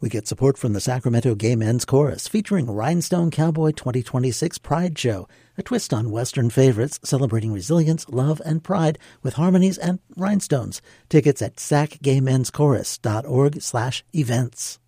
We get support from the Sacramento Gay Men's Chorus, featuring Rhinestone Cowboy 2026 Pride Show, a twist on Western favorites celebrating resilience, love, and pride with harmonies and rhinestones. Tickets at sacgaymenschorus.org/events.